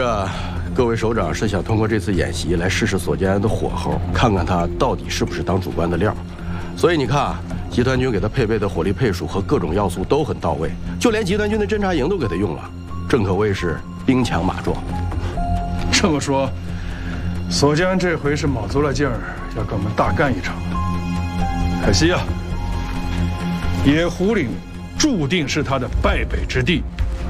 得各位首长是想通过这次演习来试试索建安的火候，看看他到底是不是当主官的料。所以你看啊，集团军给他配备的火力配属和各种要素都很到位，就连集团军的侦察营都给他用了，正可谓是兵强马壮。 这么说，索建安这回是卯足了劲儿要跟我们大干一场。可惜啊，野狐岭注定是他的败北之地。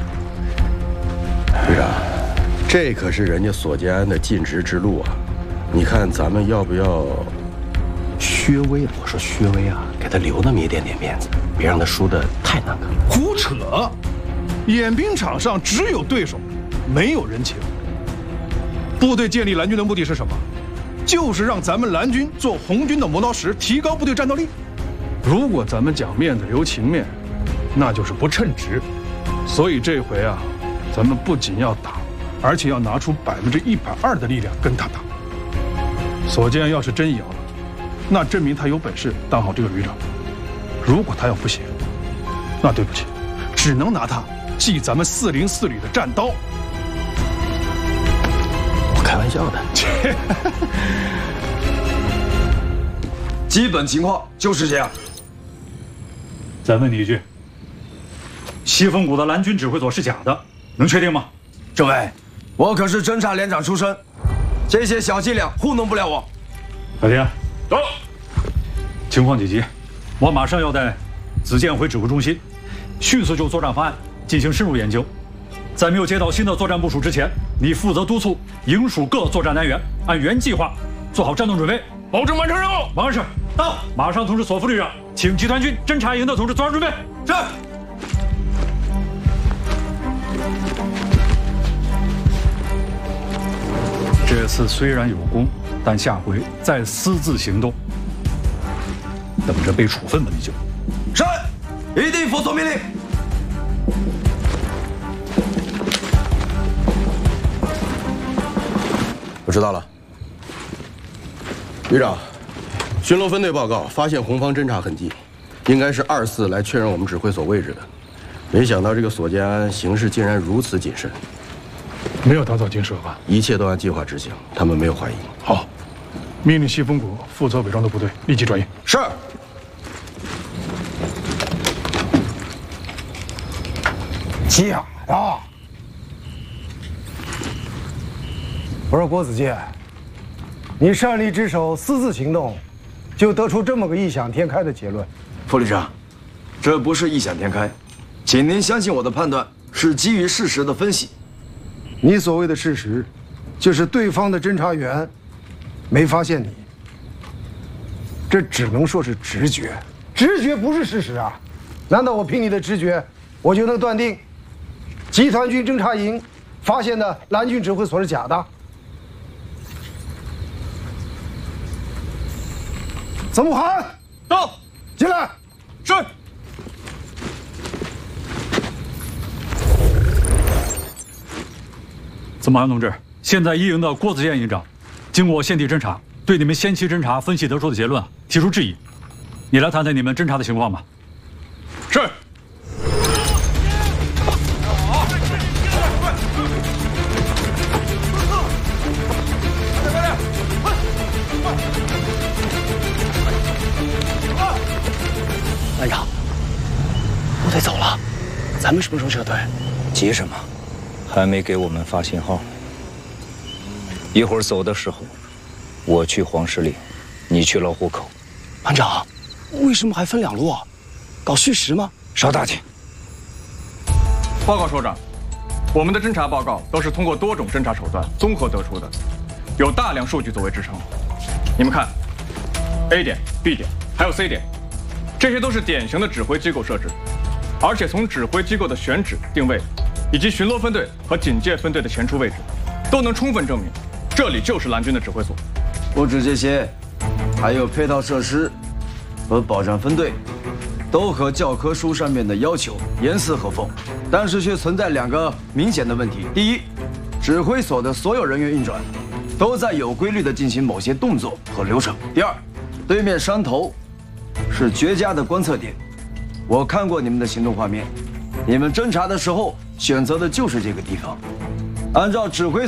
队长，这可是人家索建安的尽职之路啊！你看咱们要不要薛微？我说薛微啊，给他留那么一点点面子，别让他输得太难看。 胡扯！演兵场上只有对手，没有人情。部队建立蓝军的目的是什么？就是让咱们蓝军做红军的磨刀石，提高部队战斗力。如果咱们讲面子留情面，那就是不称职。所以这回啊，咱们不仅要打，而且要拿出120%的力量跟他打。索建安要是真赢了，那证明他有本事当好这个旅长。如果他要不行，那对不起，只能拿他记咱们404旅的战刀。 我开玩笑的。 基本情况就是这样。 再问你一句，西风谷的蓝军指挥所是假的，能确定吗？ 政委，我可是侦察连长出身，这些小伎俩糊弄不了我。 老田，走。情况紧急，我马上要带子健回指挥中心，迅速就作战方案进行深入研究。在没有接到新的作战部署之前，你负责督促营属各作战单元按原计划做好战斗准备，保证完成任务。完事，到。马上通知索副旅长，请集团军侦察营的同志做好准备。是。这次虽然有功，但下回再私自行动，等着被处分吧你就。 是，一定服从命令。 我知道了，旅长，巡逻分队报告发现红方侦察痕迹，应该是24来确认我们指挥所位置的。没想到这个索建安行事竟然如此谨慎， 没有打草惊蛇吧？ 一切都按计划执行，他们没有怀疑。 好，命令西风谷负责伪装的部队立即转移。 是。 假的！我说郭子健，你擅离职守，私自行动，就得出这么个异想天开的结论。 副旅长，这不是异想天开，请您相信我的判断是基于事实的分析。 你所谓的事实，就是对方的侦察员没发现你，这只能说是直觉，直觉不是事实啊！难道我凭你的直觉，我就能断定集团军侦察营发现的蓝军指挥所是假的？怎么喊？ 到， 进来。 是。 司马安同志，现在一营的郭子健营长，经过现地侦查，对你们先期侦查分析得出的结论提出质疑。你来谈谈你们侦查的情况吧。是。 班长，部队走了，咱们什么时候撤退？ 急什么？还没给我们发信号。一会儿走的时候，我去黄石岭，你去老虎口。 班长，为什么还分两路啊？搞虚实吗？ 稍大气。 报告首长，我们的侦察报告都是通过多种侦察手段综合得出的，有大量数据作为支撑。你们看 ，A 点、B 点还有 C 点，这些都是典型的指挥机构设置，而且从指挥机构的选址、定位，以及巡逻分队和警戒分队的前出位置，都能充分证明这里就是蓝军的指挥所。 不止这些，还有配套设施和保障分队，都和教科书上面的要求严丝合缝，但是却存在两个明显的问题：第一，指挥所的所有人员运转都在有规律地进行某些动作和流程；第二，对面山头是绝佳的观测点，我看过你们的行动画面，你们侦察的时候选择的就是这个地方，按照指挥